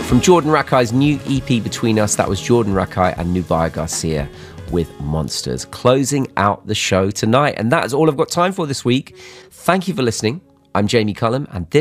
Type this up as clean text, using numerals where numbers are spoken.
From Jordan Rakai's new EP, Between Us, that was Jordan Rakai and Nubia Garcia with Monsters, closing out the show tonight. And that is all I've got time for this week. Thank you for listening. I'm Jamie Cullum, and this